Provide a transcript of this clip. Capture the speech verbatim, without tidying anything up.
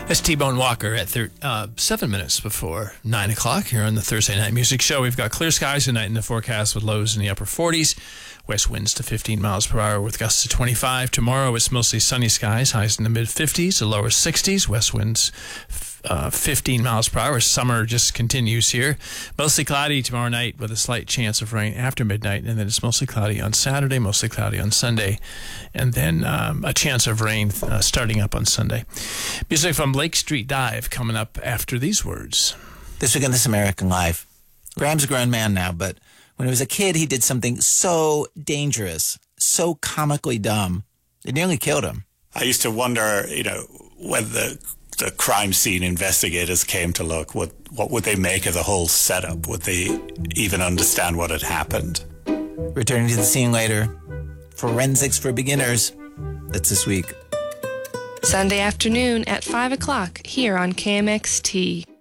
It's T-Bone Walker at thir- uh, seven minutes before nine o'clock here on the Thursday Night Music Show. We've got clear skies tonight in the forecast with lows in the upper forties. West winds to fifteen miles per hour with gusts to twenty-five. Tomorrow it's mostly sunny skies, highs in the mid-fifties, the lower sixties. West winds uh, fifteen miles per hour. Summer just continues here. Mostly cloudy tomorrow night with a slight chance of rain after midnight. And then it's mostly cloudy on Saturday, mostly cloudy on Sunday. And then um, a chance of rain uh, starting up on Sunday. Music from Lake Street Dive coming up after these words. This week on This American Life. Graham's a grown man now, but when he was a kid, he did something so dangerous, so comically dumb, it nearly killed him. I used to wonder, you know, when the the crime scene investigators came to look, what what would they make of the whole setup? Would they even understand what had happened? Returning to the scene later. Forensics for Beginners. That's this week. Sunday afternoon at five o'clock here on K M X T.